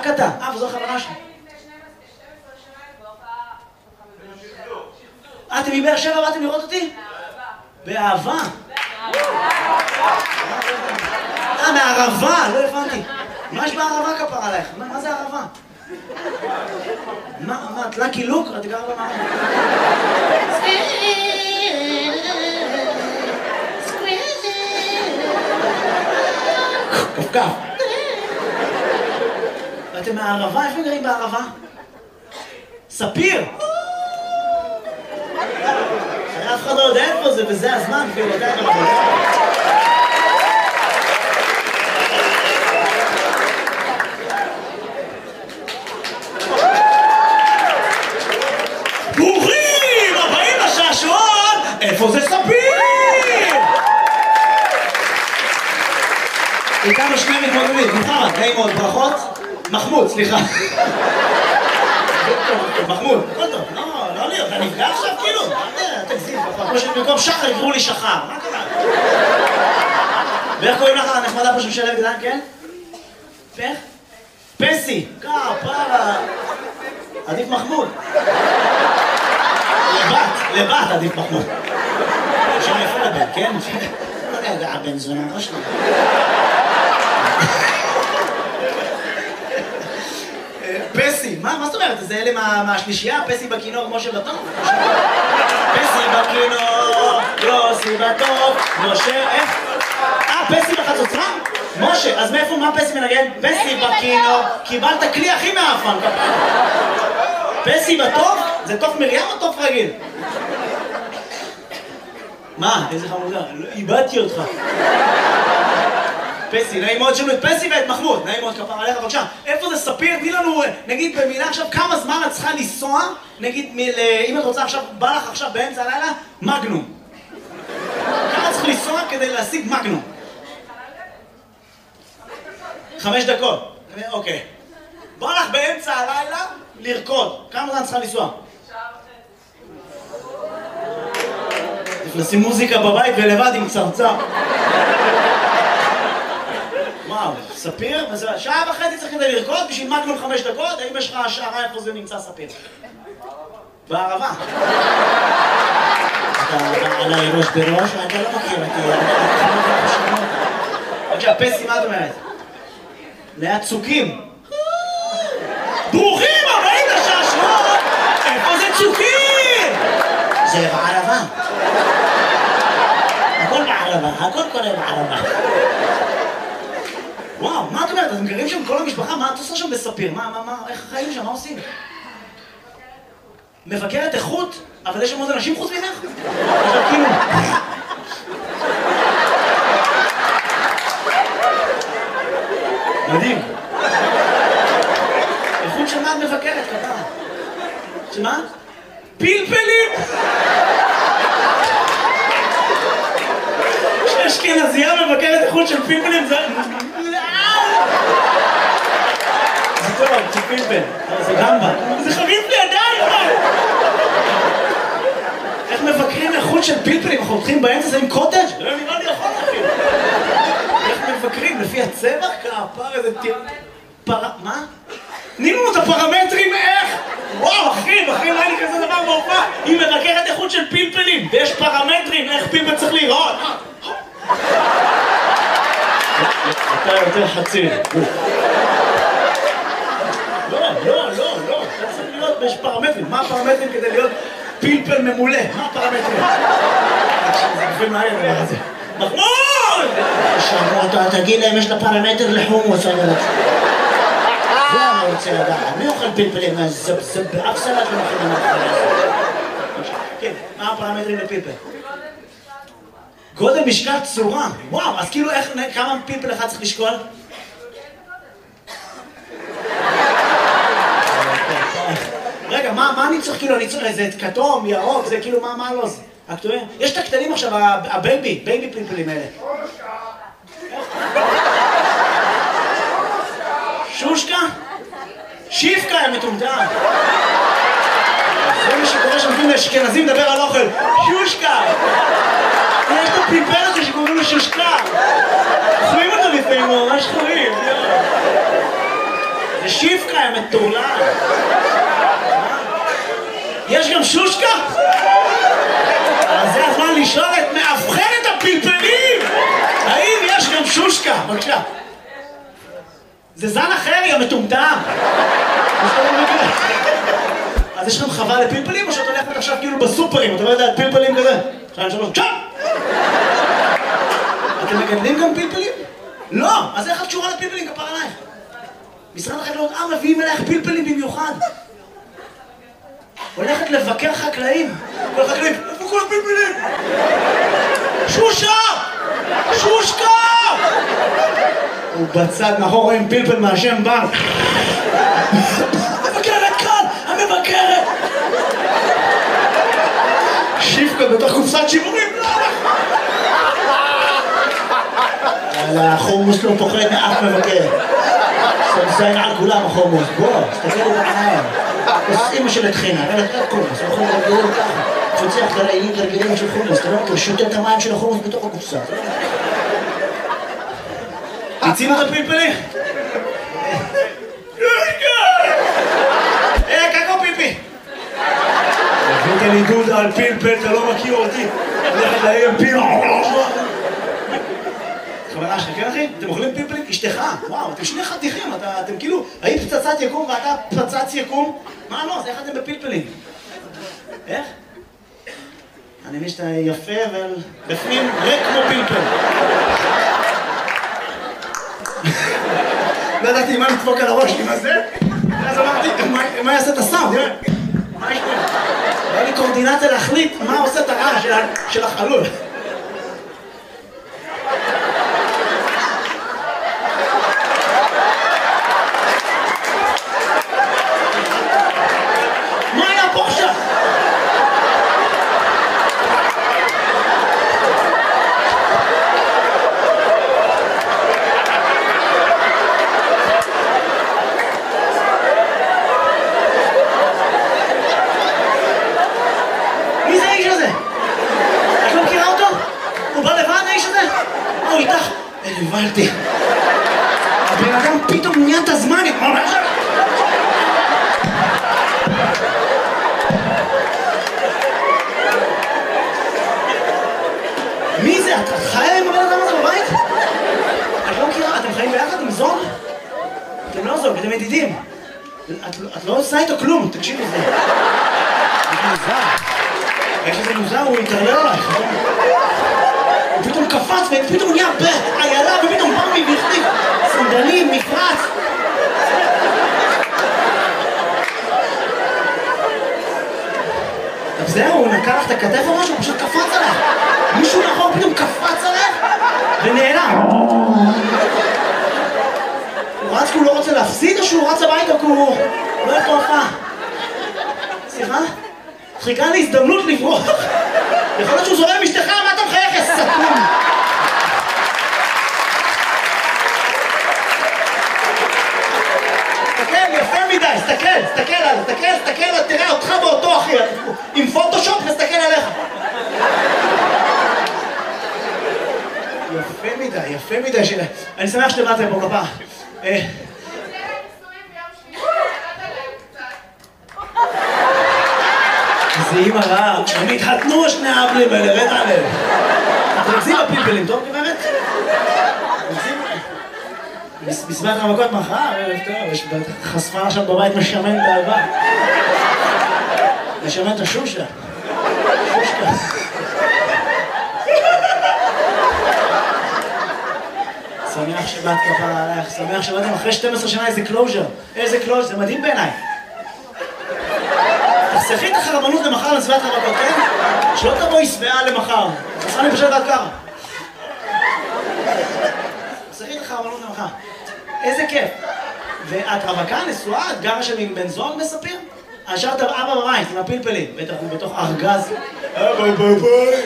רק אתה. וזו החברה שלי. אתם מבאר שבע באתם לראות אותי? באהבה. מהערבה, לא הבנתי. מה יש בערבה כפרה עלייך? מה זה ערבה? מה, את לקי לוק? את גרה במערבה. כפכף. ואתם מהערבה? איפה גרים בערבה? ספיר! אף אחד לא יודע איפה זה, וזה הזמן, כאילו, יודע איך אנחנו ברוכים הבאים לשעשועון! איפה זה ספיר? איתנו שני מתמודדים, מוחמד, נעים מאוד, ברכות. מחמוד, סליחה. מחמוד, הכל טוב, לא לי, אתה נפגע עכשיו כאילו? תגזים, כמו שבמקום שחר יקראו לי שחר, מה קרה? ואיך קוראים לך הנחמדה פה שמשלב גדן, כן? פך? פסי, כפרה. עדיף מחמוד. לבת עדיף מחמוד. שם יפה לבן, כן? לא יודע, הבן זונה, לא שלי. פסי, מה זאת אומרת? זה אלה מהשלישייה? פסי בכינור, משה בטוב? פסי בכינור, יוסי בטוב, משה, איך? פסי בחצוצרה? משה, אז מאיפה, מה פסי מנגן? פסי בכינור, קיבלת כלי הכי מאפן, פסי בטוב? זה תוף מרים או תוף רגיל? מה? איזה חמודה? איבדתי אותך. פסי, נעים מאוד שלו את פסי ואת מחמוד, נעים מאוד כפר עליך, בבקשה. איפה זה ספיר? תני לנו, נגיד במילה עכשיו, כמה זמן את צריכה לנסוע, נגיד, אם את רוצה עכשיו, בא לך עכשיו באמצע הלילה, מגנום. כמה צריך לנסוע כדי להשיג מגנום? 5 דקות. אוקיי. בא לך באמצע הלילה לרקוד. כמה זמן צריכה לנסוע? לשים מוזיקה בבית ולבד עם צרצר. וואו, ספיר? שעה וחצי צריך כדי לרקוד בשביל מגנום 5 דקות? האם יש לך השערה איפה זה נמצא ספיר? בערבה. אתה עליי ראש בראש ואתה לא מכיר אותי. בבקשה, פסי, מה את אומרת? ליד צוקים. ברוכים הבאים לשעשועון! איפה זה צוקים? זה בערבה. הכל בערבה, הכל קורה בערבה. וואו, מה את אומרת? אתם גרים שם כל המשפחה? מה את עושה שם בספיר? איך החיים שם? מה עושים? מבקרת איכות? אבל יש שם עוד אנשים חוץ ממך? עכשיו כאילו... מדהים. איכות של מה את מבקרת, כפרה? שמה? פלפלים! שאשכנזייה מבקרת איכות של פלפלים זה... זה טוב, זה פלפל. זה גמבה. זה חריף לידיים! איך מבקרים איכות של פלפלים? אנחנו הולכים באמצע זה עם קוטג'? לא נראה לי יכול אפילו. איך מבקרים? לפי הצבע? כפר איזה טיר... מה? תני לנו את הפרמטרים איך? וואו, אחי, לא היה לי כזה דבר בהופעה. היא מבקרת איכות של פלפלים, ויש פרמטרים איך פלפל צריך לראות. אתה יותר חצי. לא. אתה צריך להיות, יש פרמטרים. מה הפרמטרים כדי להיות פלפל ממולא? מה הפרמטרים? זה גופל מהי הדבר הזה. מחמוד! אתה תגיד להם יש לה פרמטר לחומוס, אני רוצה. זה אני רוצה לדעת. מי אוכל פלפלים? זה באף סלט לא מכינים אחרי זה. כן, מה הפרמטרים לפלפל? גודל, משקל, צורה. וואו, אז כאילו כמה פלפל אחד צריך לשקול? רגע, מה אני צריך כאילו? אני צריך איזה כתום, ירוק, זה כאילו מה לא זה? הכתובים? יש את הקטנים עכשיו, הבייבי פלפלים האלה. שושקה? שיפקה הם מטומטם. זה מה שקורה שמתאים לאשכנזים לדבר על אוכל. שושקה! יש את הפלפל הזה שקוראים לו שושקה. חורים אותו לפעמים, ממש חורים. זה שיפקה, יא מטורלל. יש גם שושקה? אז זה הזמן לשאול את מאבחנת הפלפלים! האם יש גם שושקה? בבקשה. זה זן אחר, יא מטומטם. אז יש לכם חווה לפלפלים, או שאת הולכת עכשיו כאילו בסופרים, אתה לא יודע, פלפלים כזה? 2, 3, צ'אפ! אתם מגדלים גם פלפלים? לא! אז איך את קשורה לפלפלים? כפר עלייך. משרד החקלאות מביאים אלייך פלפלים במיוחד. הולכת לבקר חקלאים. כל החקלאים, איפה כל הפלפלים? שושה! שושקה! הוא בצד מאחור רואים פלפל מהשם בנק. המבקרת כאן! המבקרת! שיפקה בתוך קופסת שימורים. החומוס לא פוחד מאף מבקר. סמזיין על כולם החומוס. בוא, תסתכל את העיניים. אמא של התחינה, אבל אתה קומוס, הוא יכול לגרם ככה. תפוצח לרעילים לרגילים של חומוס, אתה לא מכיר, שותה את המים של החומוס בתוך הקופסה. הצינו את הפלפלים? קקו פיפי! הבאת לי דודה על פלפל, אתה לא מכיר אותי. הולכת להם פיל. חברה שלך, כן אחי? אתם אוכלים פלפלים? אשתך, וואו, אתם שני חתיכים, אתם כאילו, היית פצצת יקום ואתה פצץ יקום? מה לא? אז איך אתם בפלפלים? איך? אני מבין שאתה יפה ובפנים ריק כמו פלפל. לא ידעתי מה לדפוק על הראש עם הזה, ואז אמרתי, מה יעשה את הסאונד? מה יש פה? היה לי קורדינציה להחליט מה עושה את הרעש של החלול. הבנתי. הבן אדם פתאום נהיה את הזמן. מי זה? את חיה עם הבן אדם הזה בבית? את לא מכירה? אתם חיים ביחד עם זוג? אתם לא זוג, אתם ידידים. את לא עושה איתו כלום, תקשיבי לזה. זה מוזר. יש איזה מוזר, הוא יתרלל עלייך. הוא פתאום קפץ ופתאום הוא נהיה בעיילה ופתאום בא מבחניק סנדלים, מפרץ. אז זהו, הוא נקע לך את הכתף או משהו, הוא פשוט קפץ עליך. מישהו נכון פתאום קפץ עליך ונעלם. הוא רץ כי הוא לא רוצה להפסיד או שהוא רץ הביתה כי הוא לא יכול הופעה? סליחה? חיכה לי הזדמנות לברוח. יכול להיות שהוא זורם עם אשתך, מה אתה מחייך, יא סתום? תסתכל, יפה מדי, תסתכל, תראה אותך באותו אחי, עם פוטושופ נסתכל עליך. יפה מדי, אני שמח שבאתם פה כפה. זה אימא רעה, הם התחתנו שני האבלים האלה, רד עליהם. אתם מגזים בפלפלים, טוב גברת? בסביבת המכות מחר, יש חשפה עכשיו בבית משמן את האהבה. משמן את השושה. שושקה. שמח שבאת כפרה עלייך, שמח שבאתם אחרי 12 שנה איזה קלוז'ר. איזה קלוז'ר, זה מדהים בעיניי. תחסכי את החרמנות למחר לסביבת המכות, כן? שלא תבואי שבעה למחר. תחסכי לי פשוט עד ככה. תחסכי את החרמנות למחר. איזה כיף. ואת רווקה, נשואה, את גרה שם עם בן זוג מספיר? השארת אבא בבית עם הפלפלים, בטח הוא בתוך ארגז. ביי.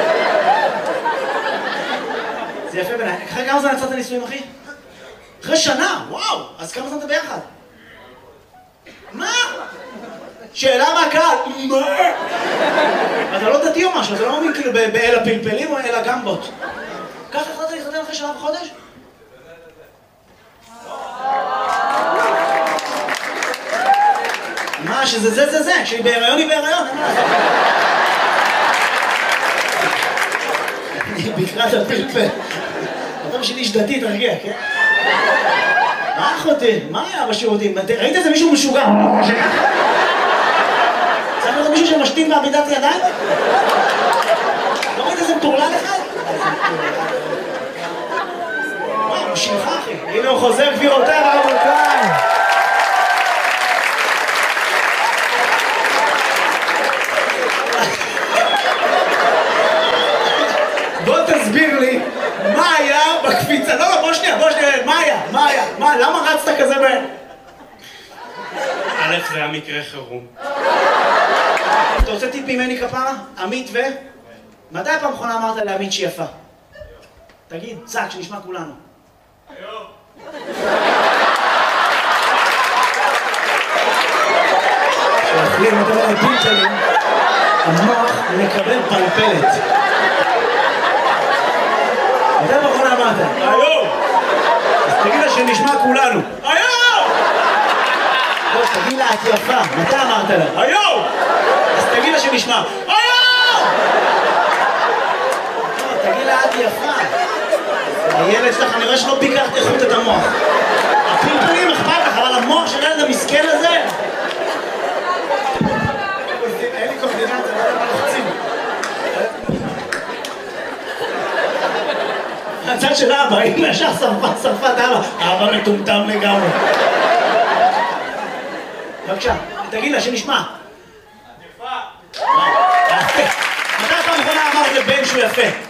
זה יפה בעיניי. אחרי כמה זמן יצאת נישואים, אחי? אחרי שנה, וואו! אז כמה זמן אתה ביחד? מה? שאלה מהקהל, מה? אתה לא דתי או משהו, אתה לא מאמין כאילו באל הפלפלים או אל הגמבות. ככה החלטת להתחתן אחרי שנה וחודש? אמרה שזה זה, כשהיא בהיריון היא בהיריון, אין מה לעשות. היא ביקרה את הפלפל. אתה בשביל איש דתי, תרגיע, כן? מה אחותי? מה היה בשירותים? ראית איזה מישהו משוגע? צריך לזה מישהו שמשתין בעמידת ידיים? לא ראית איזה מטורלל אחד? וואי, הוא שלך אחי. הנה הוא חוזר גבירותיי ורבותיי. בוא תסביר לי מה היה בקפיצה. לא, בוא שנייה, מה היה? למה רצת כזה מהר? א', זה היה מקרה חירום. אתה רוצה טיפ ממני כפרה? עמית ו? מתי הפעם האחרונה אמרת לעמית שהיא יפה? תגיד, צעק, שנשמע כולנו. היום. כשאוכלים את הפלפלים, המוח מקבל פלפלת. מתי הפעם האחרונה אמרת? היום! אז תגיד לה שנשמע כולנו. היום! לא, תגיד לה, את יפה. מתי אמרת לה? היום! אז תגיד לה שנשמע. היום! לא, תגיד לה, את יפה. הילד שלך, אני רואה שלא ביקרת איכות את המוח. הפלפלים אכפת לך, אבל המוח של הילד המסכן הזה... אין לי קורדינציה, לא לוחצים. הצד של אבא, הנה ישר שרפת אבא. אבא מטומטם לגמרי. בבקשה, תגיד לה שנשמע. יפה. מתי פעם אחרונה אמרת לבן שהוא יפה?